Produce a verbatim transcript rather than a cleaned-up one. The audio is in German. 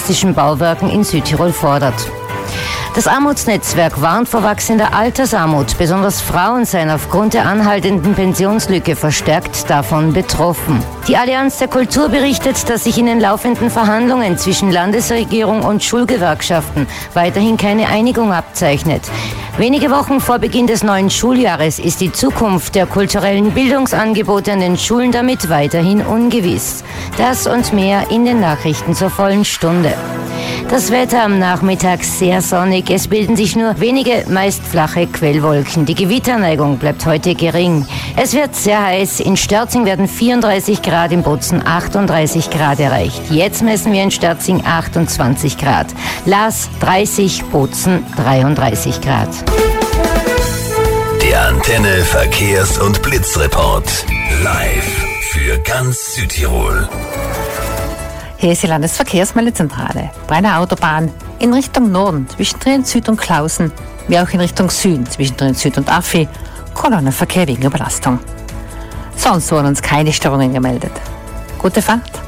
touristischen Bauwerken in Südtirol fordert. Das Armutsnetzwerk warnt vor wachsender Altersarmut. Besonders Frauen seien aufgrund der anhaltenden Pensionslücke verstärkt davon betroffen. Die Allianz der Kultur berichtet, dass sich in den laufenden Verhandlungen zwischen Landesregierung und Schulgewerkschaften weiterhin keine Einigung abzeichnet. Wenige Wochen vor Beginn des neuen Schuljahres ist die Zukunft der kulturellen Bildungsangebote an den Schulen damit weiterhin ungewiss. Das und mehr in den Nachrichten zur vollen Stunde. Das Wetter am Nachmittag sehr sonnig. Es bilden sich nur wenige, meist flache Quellwolken. Die Gewitterneigung bleibt heute gering. Es wird sehr heiß. In Sterzing werden vierunddreißig Grad, in Bozen achtunddreißig Grad erreicht. Jetzt messen wir in Sterzing achtundzwanzig Grad. Laas dreißig, Bozen dreiunddreißig Grad. Der Antenne Verkehrs- und Blitzreport. Live für ganz Südtirol. Hier ist die Landesverkehrsmeldezentrale. Bei einer Autobahn in Richtung Norden zwischen Trientsüd und Klausen, wie auch in Richtung Süden zwischen Trientsüd und Affi, Kolonnenverkehr wegen Überlastung. Sonst wurden uns keine Störungen gemeldet. Gute Fahrt!